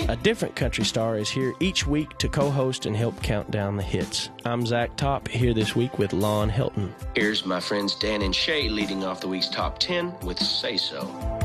A different country star is here each week to co-host and help count down the hits. I'm Zach Topp, here this week with Lon Helton. Here's my friends Dan and Shay leading off the week's top 10 with Say So.